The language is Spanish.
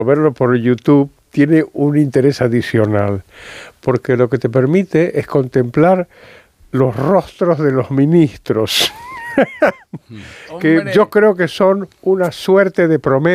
verlo por YouTube tiene un interés adicional, porque lo que te permite es contemplar los rostros de los ministros, que yo creo que son una suerte de promedio.